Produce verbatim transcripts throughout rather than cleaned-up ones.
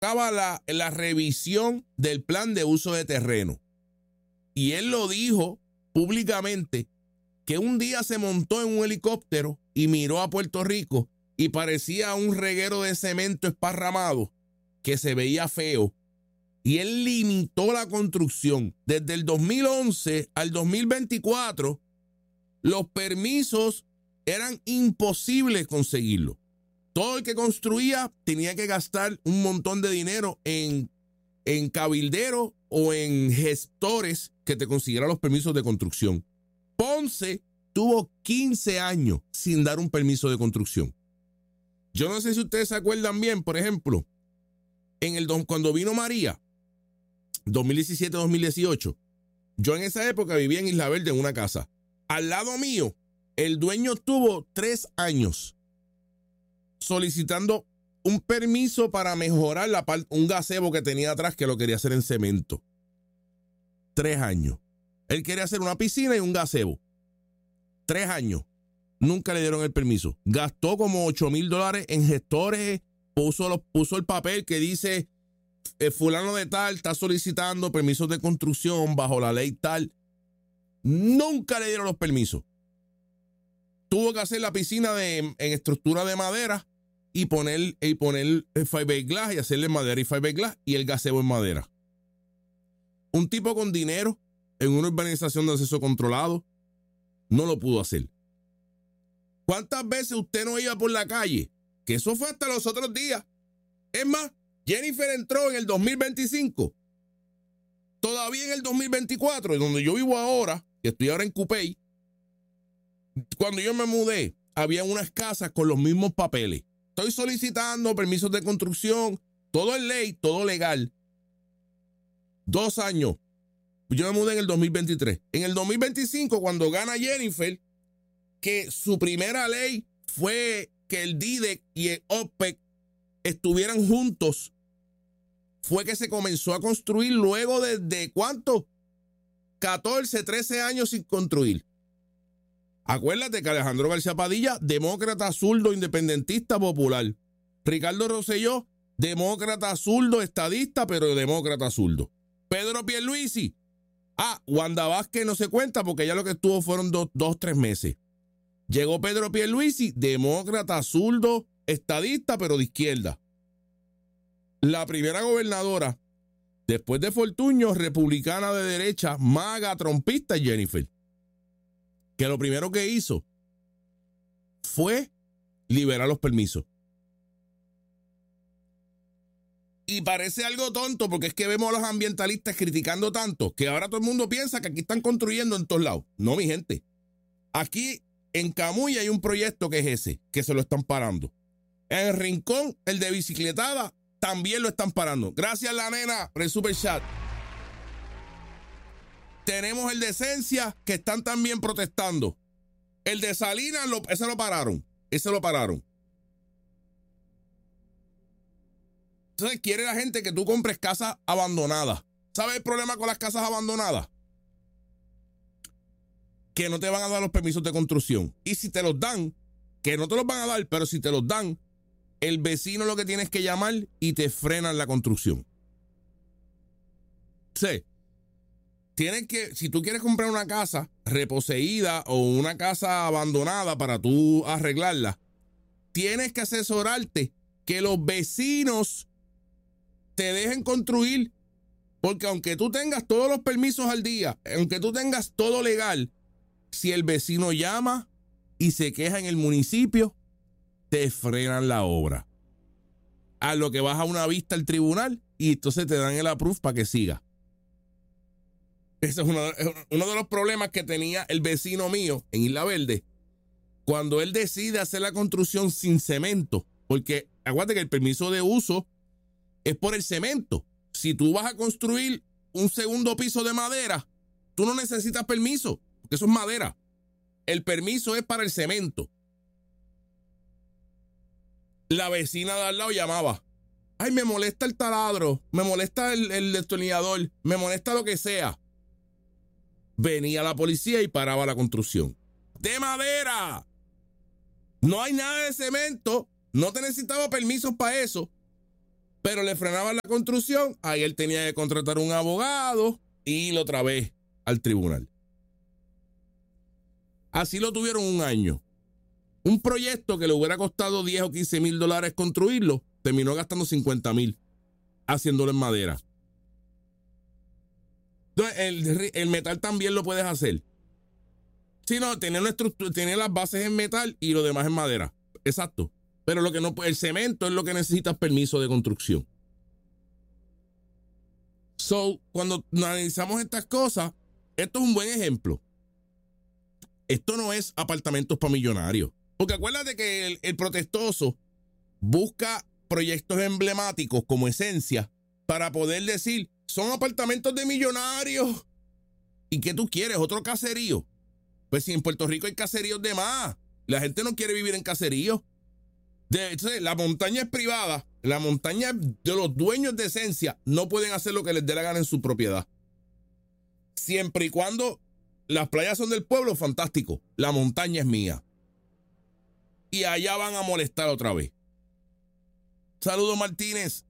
tocaba la, la revisión del plan de uso de terreno. Y él lo dijo públicamente, que un día se montó en un helicóptero y miró a Puerto Rico y parecía un reguero de cemento esparramado que se veía feo. Y él limitó la construcción. Desde el dos mil once al dos mil veinticuatro, los permisos eran imposibles conseguirlos. Todo el que construía tenía que gastar un montón de dinero en, en cabilderos o en gestores que te consiguieran los permisos de construcción. Ponce tuvo quince años sin dar un permiso de construcción. Yo no sé si ustedes se acuerdan bien, por ejemplo, en el cuando vino María, dos mil diecisiete dos mil dieciocho, yo en esa época vivía en Isla Verde en una casa. Al lado mío, el dueño tuvo tres años solicitando un permiso para mejorar la parte, un gazebo que tenía atrás que lo quería hacer en cemento. Tres años. Él quería hacer una piscina y un gazebo. Tres años. Nunca le dieron el permiso. Gastó como ocho mil dólares en gestores. Puso, los, puso el papel que dice eh, fulano de tal está solicitando permisos de construcción bajo la ley tal. Nunca le dieron los permisos. Tuvo que hacer la piscina de, en estructura de madera y poner, y poner fiberglass y hacerle madera y fiberglass y el gazebo en madera. Un tipo con dinero en una urbanización de acceso controlado no lo pudo hacer. ¿Cuántas veces usted no iba por la calle? Que eso fue hasta los otros días. Es más, Jennifer entró en el dos mil veinticinco. Todavía en el dos mil veinticuatro, donde yo vivo ahora, que estoy ahora en Cupey, cuando yo me mudé, había unas casas con los mismos papeles. Estoy solicitando permisos de construcción, todo es ley, todo legal. Dos años. Yo me mudé en el dos mil veintitrés. En el dos mil veinticinco, cuando gana Jennifer, que su primera ley fue que el D I D E C y el O P E C estuvieran juntos, fue que se comenzó a construir luego de, de ¿cuánto? catorce, trece años sin construir. Acuérdate que Alejandro García Padilla, demócrata, zurdo, independentista, popular. Ricardo Rosselló, demócrata, zurdo, estadista, pero demócrata, zurdo. Pedro Pierluisi. Ah, Wanda Vázquez no se cuenta porque ya lo que estuvo fueron dos, dos, tres meses. Llegó Pedro Pierluisi, demócrata, zurdo, estadista, pero de izquierda. La primera gobernadora, después de Fortuño, republicana de derecha, maga, trompista, Jennifer. Que lo primero que hizo fue liberar los permisos. Y parece algo tonto porque es que vemos a los ambientalistas criticando tanto que ahora todo el mundo piensa que aquí están construyendo en todos lados. No, mi gente. Aquí en Camuy hay un proyecto que es ese, que se lo están parando. En el Rincón, el de bicicletada, también lo están parando. Gracias, la nena, por el super chat. Tenemos el de Esencia, que están también protestando. El de Salinas, lo, ese lo pararon. Ese lo pararon. Entonces quiere la gente que tú compres casas abandonadas. ¿Sabes el problema con las casas abandonadas? Que no te van a dar los permisos de construcción. Y si te los dan, que no te los van a dar, pero si te los dan, el vecino lo que tienes que llamar y te frenan la construcción. Sí. Tienes que, si tú quieres comprar una casa reposeída o una casa abandonada para tú arreglarla, tienes que asesorarte que los vecinos te dejen construir, porque aunque tú tengas todos los permisos al día, aunque tú tengas todo legal, si el vecino llama y se queja en el municipio, te frenan la obra. A lo que vas a una vista al tribunal y entonces te dan el approve para que siga. Ese es uno, uno de los problemas que tenía el vecino mío en Isla Verde cuando él decide hacer la construcción sin cemento, porque acuérdate que el permiso de uso es por el cemento. Si tú vas a construir un segundo piso de madera, tú no necesitas permiso, porque eso es madera. El permiso es para el cemento. La vecina de al lado llamaba. Ay, me molesta el taladro, me molesta el, el destornillador, me molesta lo que sea. Venía la policía y paraba la construcción. ¡De madera! No hay nada de cemento, no te necesitaba permisos para eso. pero le frenaban la construcción, ahí él tenía que contratar un abogado y ir otra vez al tribunal. Así lo tuvieron un año. Un proyecto que le hubiera costado diez o quince mil dólares construirlo, terminó gastando cincuenta mil haciéndolo en madera. Entonces, el, el metal también lo puedes hacer. Sí, no, tener una estructura, tener las bases en metal y lo demás en madera. Exacto. Pero lo que no, el cemento es lo que necesitas permiso de construcción. So, cuando analizamos estas cosas, esto es un buen ejemplo. Esto no es apartamentos para millonarios. Porque acuérdate que el, el protestoso busca proyectos emblemáticos como esencia para poder decir, son apartamentos de millonarios. ¿Y qué tú quieres? ¿Otro caserío? Pues si en Puerto Rico hay caseríos de más. La gente no quiere vivir en caseríos. De hecho, la montaña es privada. La montaña de los dueños de esencia no pueden hacer lo que les dé la gana en su propiedad. Siempre y cuando las playas son del pueblo, fantástico. La montaña es mía. Y allá van a molestar otra vez. Saludos, Martínez.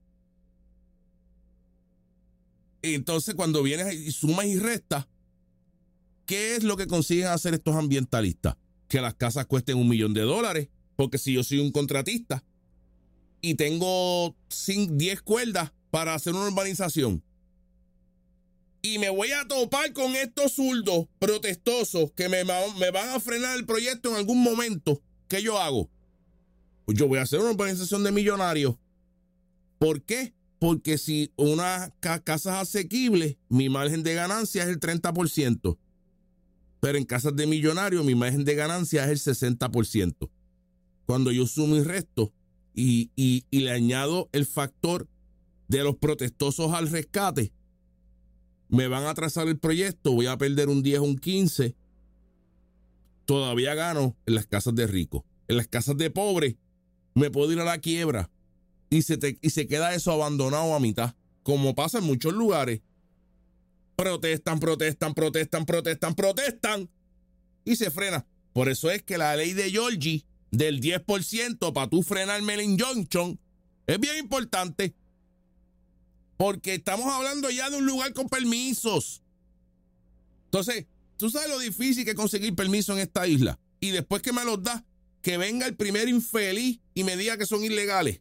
Y entonces, cuando vienes y sumas y restas, ¿qué es lo que consiguen hacer estos ambientalistas? Que las casas cuesten un millón de dólares. Porque si yo soy un contratista y tengo diez cuerdas para hacer una urbanización y me voy a topar con estos zurdos protestosos que me, me van a frenar el proyecto en algún momento, ¿qué yo hago? Pues yo voy a hacer una urbanización de millonarios. ¿Por qué? Porque si unas ca casas asequibles, mi margen de ganancia es el treinta por ciento. Pero en casas de millonarios, mi margen de ganancia es el sesenta por ciento. Cuando yo sumo y resto y, y, y le añado el factor de los protestosos al rescate, me van a atrasar el proyecto, voy a perder un diez o un quince. Todavía gano en las casas de ricos. En las casas de pobres me puedo ir a la quiebra y se, te, y se queda eso abandonado a mitad, como pasa en muchos lugares. Protestan, protestan, protestan, protestan, protestan y se frena. Por eso es que la ley de Georgie del diez por ciento para tú frenarme el injunction es bien importante, porque estamos hablando ya de un lugar con permisos. Entonces, tú sabes lo difícil que es conseguir permiso en esta isla, y después que me los das, que venga el primer infeliz y me diga que son ilegales.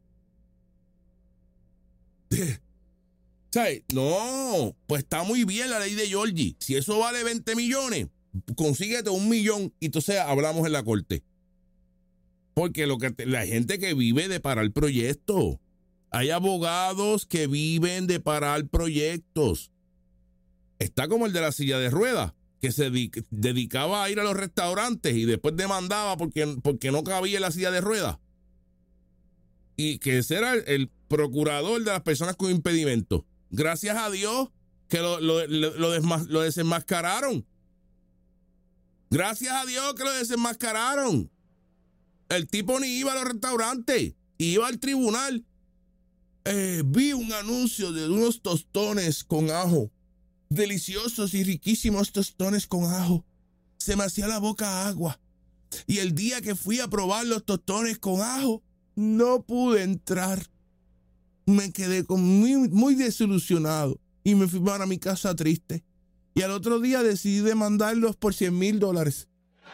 ¿Sabes? No, pues está muy bien la ley de Georgie. Si eso vale veinte millones, consíguete un millón y entonces hablamos en la corte. Porque lo que te, la gente que vive de parar proyectos. Hay abogados que viven de parar proyectos. Está como el de la silla de ruedas, que se dedic dedicaba a ir a los restaurantes y después demandaba porque, porque no cabía en la silla de ruedas. Y que ese era el, el procurador de las personas con impedimento. Gracias a Dios que lo, lo, lo, lo, desma, lo desenmascararon. Gracias a Dios que lo desenmascararon. El tipo ni iba a los restaurantes, iba al tribunal. Eh, vi un anuncio de unos tostones con ajo. Deliciosos y riquísimos tostones con ajo. Se me hacía la boca agua. Y el día que fui a probar los tostones con ajo, no pude entrar. Me quedé con muy, muy desilusionado y me fui para mi casa triste. Y al otro día decidí demandarlos por cien mil dólares.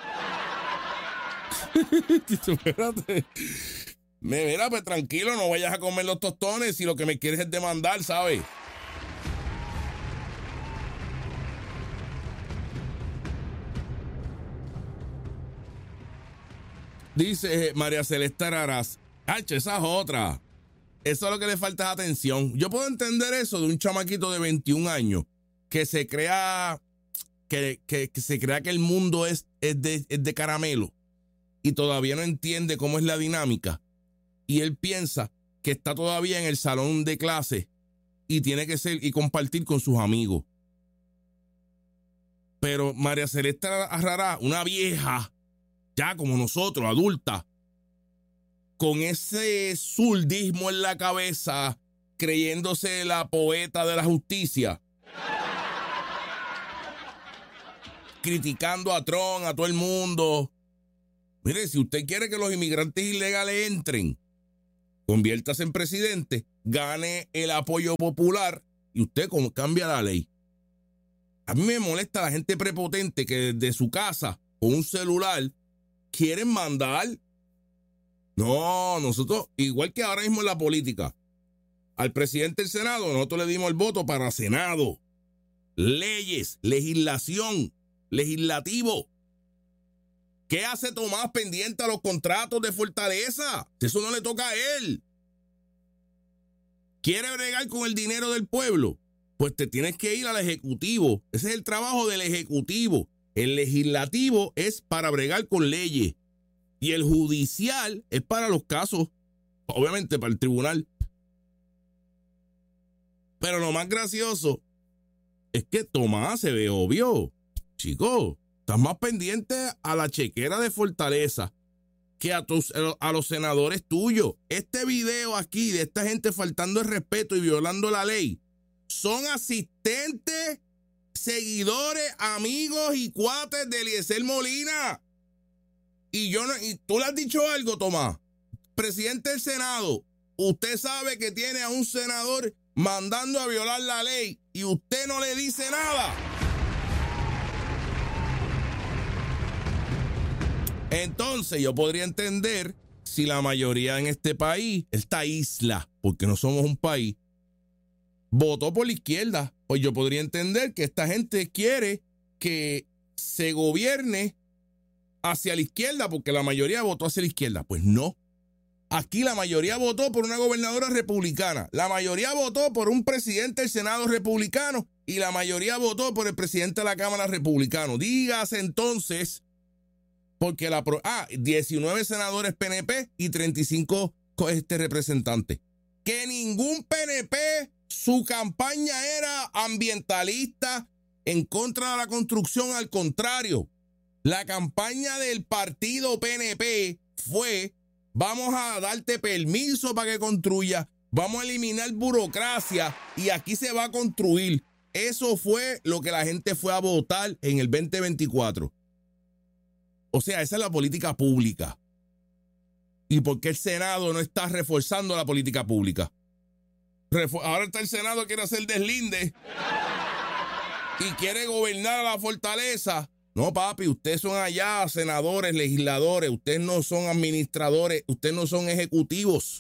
Espérate. Mira, pues tranquilo, no vayas a comer los tostones si lo que me quieres es demandar, ¿sabes? Dice María Celeste Araraz. ¡Hacho, esa es otra! Eso es lo que le falta es atención. Yo puedo entender eso de un chamaquito de veintiún años que se crea que, que, que se crea que el mundo es, es, de, es de caramelo y todavía no entiende cómo es la dinámica. Y él piensa que está todavía en el salón de clase y tiene que ser y compartir con sus amigos. Pero María Celeste Araraz, una vieja, ya como nosotros, adulta, con ese zurdismo en la cabeza, creyéndose la poeta de la justicia, criticando a Trump, a todo el mundo. Mire, si usted quiere que los inmigrantes ilegales entren, conviértase en presidente, gane el apoyo popular y usted como cambia la ley. A mí me molesta la gente prepotente que desde su casa con un celular quieren mandar. No, nosotros, igual que ahora mismo en la política, al presidente del Senado, nosotros le dimos el voto para Senado, leyes, legislación, legislativo. ¿Qué hace Tomás pendiente a los contratos de Fortaleza? Eso no le toca a él. ¿Quiere bregar con el dinero del pueblo? Pues te tienes que ir al Ejecutivo. Ese es el trabajo del Ejecutivo. El legislativo es para bregar con leyes. Y el judicial es para los casos, obviamente para el tribunal. Pero lo más gracioso es que Tomás se ve obvio. Chicos, estás más pendiente a la chequera de Fortaleza que a, tus, a los senadores tuyos. Este video aquí de esta gente faltando el respeto y violando la ley son asistentes, seguidores, amigos y cuates de Eliezer Molina. Y yo no, y tú le has dicho algo, Tomás. Presidente del Senado, usted sabe que tiene a un senador mandando a violar la ley y usted no le dice nada. Entonces yo podría entender si la mayoría en este país, esta isla, porque no somos un país, votó por la izquierda. Pues yo podría entender que esta gente quiere que se gobierne hacia la izquierda, porque la mayoría votó hacia la izquierda. Pues no. Aquí la mayoría votó por una gobernadora republicana, la mayoría votó por un presidente del Senado republicano y la mayoría votó por el presidente de la Cámara republicano. Dígase entonces, porque la ah, diecinueve senadores P N P y treinta y cinco este, representantes. Que ningún P N P, su campaña era ambientalista, en contra de la construcción, al contrario. La campaña del partido P N P fue: vamos a darte permiso para que construya, vamos a eliminar burocracia y aquí se va a construir. Eso fue lo que la gente fue a votar en el veinte veinticuatro. O sea, esa es la política pública. ¿Y por qué el Senado no está reforzando la política pública? Refu- Ahora está el Senado, quiere hacer deslinde y quiere gobernar a la Fortaleza. No, papi, ustedes son allá senadores, legisladores, ustedes no son administradores, ustedes no son ejecutivos.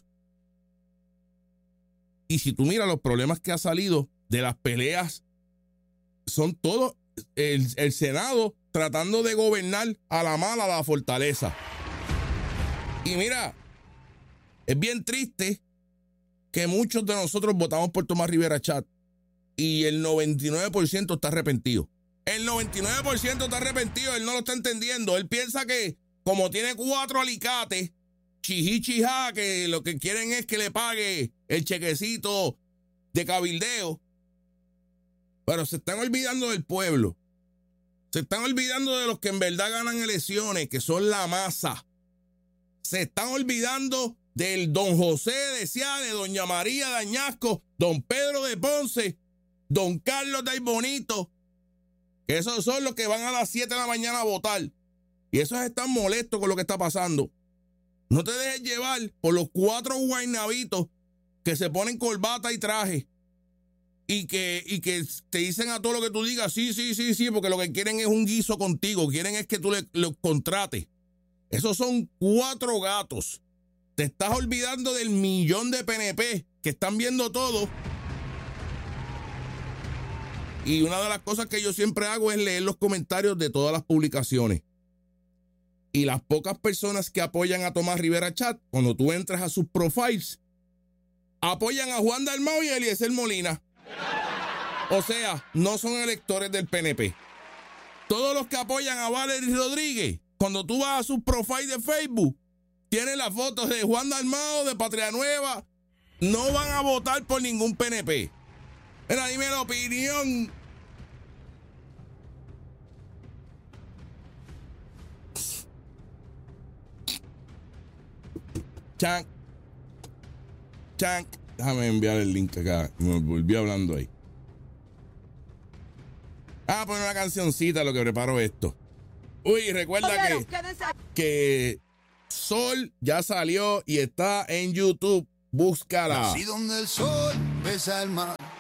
Y si tú miras los problemas que ha salido de las peleas, son todos el, el Senado tratando de gobernar a la mala a la Fortaleza. Y mira, es bien triste que muchos de nosotros votamos por Tomás Rivera Chat y el noventa y nueve por ciento está arrepentido. El noventa y nueve por ciento está arrepentido, él no lo está entendiendo. Él piensa que como tiene cuatro alicates, chijí chijá, que lo que quieren es que le pague el chequecito de cabildeo. Pero se están olvidando del pueblo. Se están olvidando de los que en verdad ganan elecciones, que son la masa. Se están olvidando del don José de Ciade, doña María de Añasco, don Pedro de Ponce, don Carlos de Aybonito. Que esos son los que van a las siete de la mañana a votar. Y esos están molestos con lo que está pasando. No te dejes llevar por los cuatro guaynabitos que se ponen corbata y traje. Y que, y que te dicen a todo lo que tú digas, sí, sí, sí, sí, porque lo que quieren es un guiso contigo. Quieren es que tú le, le contrates. Esos son cuatro gatos. Te estás olvidando del millón de P N P que están viendo todo. Y una de las cosas que yo siempre hago es leer los comentarios de todas las publicaciones. Y las pocas personas que apoyan a Tomás Rivera Chat, cuando tú entras a sus profiles, apoyan a Juan Dalmau y a Eliezer Molina. O sea, no son electores del P N P. Todos los que apoyan a Valery Rodríguez, cuando tú vas a sus profiles de Facebook, tienen las fotos de Juan Dalmau, de Patria Nueva, no van a votar por ningún P N P. Mira, dime la opinión. Chank. Chank. Déjame enviar el link acá. Me volví hablando ahí. Ah, poner una cancioncita lo que preparo esto. Uy, recuerda que, que Sol ya salió y está en YouTube. Búscala. Así donde el sol besa el mar.